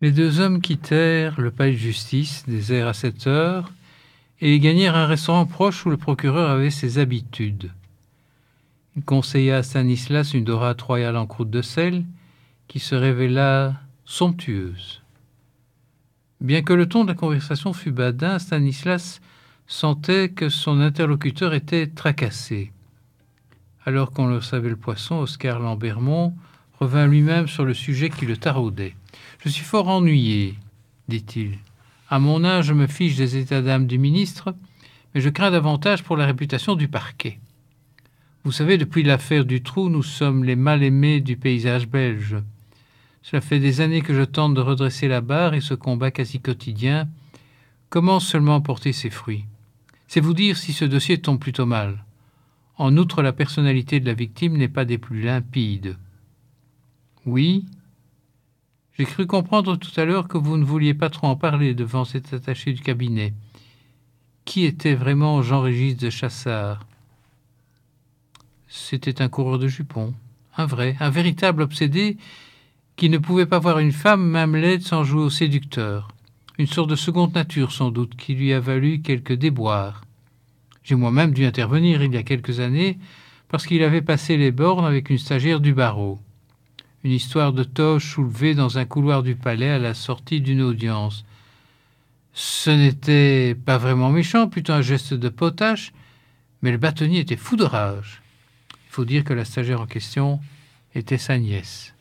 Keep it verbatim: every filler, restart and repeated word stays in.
Les deux hommes quittèrent le palais de justice, désert à sept heures, et gagnèrent un restaurant proche où le procureur avait ses habitudes. Il conseilla à Stanislas une dorade royale en croûte de sel, qui se révéla somptueuse. Bien que le ton de la conversation fût badin, Stanislas sentait que son interlocuteur était tracassé. Alors qu'on leur servait le poisson, Oscar Lambermont revint lui-même sur le sujet qui le taraudait. « Je suis fort ennuyé, dit-il. À mon âge, je me fiche des états d'âme du ministre, mais je crains davantage pour la réputation du parquet. Vous savez, depuis l'affaire Dutroux, nous sommes les mal-aimés du paysage belge. Cela fait des années que je tente de redresser la barre et ce combat quasi quotidien commence seulement à porter ses fruits. C'est vous dire si ce dossier tombe plutôt mal. En outre, la personnalité de la victime n'est pas des plus limpides. Oui, j'ai cru comprendre tout à l'heure que vous ne vouliez pas trop en parler devant cet attaché du cabinet. Qui était vraiment Jean-Régis de Chassard? C'était un coureur de jupons, un vrai, un véritable obsédé qui ne pouvait pas voir une femme, même laide, sans jouer au séducteur. Une sorte de seconde nature, sans doute, qui lui a valu quelques déboires. J'ai moi-même dû intervenir il y a quelques années parce qu'il avait passé les bornes avec une stagiaire du barreau. Une histoire de toge soulevée dans un couloir du palais à la sortie d'une audience. Ce n'était pas vraiment méchant, plutôt un geste de potache, mais le bâtonnier était fou de rage. Il faut dire que la stagiaire en question était sa nièce.